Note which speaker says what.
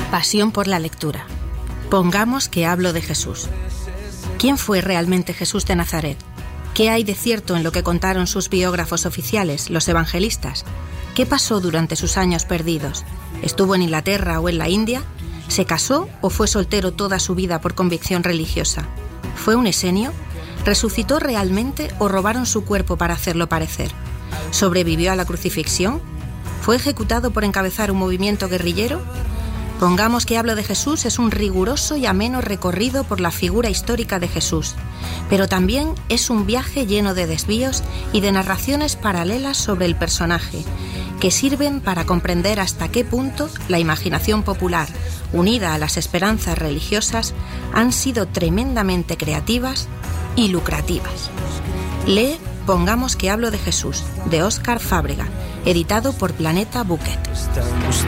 Speaker 1: Pasión por la lectura. Pongamos que hablo de Jesús. ¿Quién fue realmente Jesús de Nazaret? ¿Qué hay de cierto en lo que contaron sus biógrafos oficiales, los evangelistas? ¿Qué pasó durante sus años perdidos? ¿Estuvo en Inglaterra o en la India? ¿Se casó o fue soltero toda su vida por convicción religiosa? ¿Fue un esenio? ¿Resucitó realmente o robaron su cuerpo para hacerlo parecer? ¿Sobrevivió a la crucifixión? ¿Fue ejecutado por encabezar un movimiento guerrillero? Pongamos que hablo de Jesús es un riguroso y ameno recorrido por la figura histórica de Jesús, pero también es un viaje lleno de desvíos y de narraciones paralelas sobre el personaje, que sirven para comprender hasta qué punto la imaginación popular, unida a las esperanzas religiosas, han sido tremendamente creativas y lucrativas. Lee Pongamos que hablo de Jesús, de Óscar Fábrega, editado por Planeta Booklet.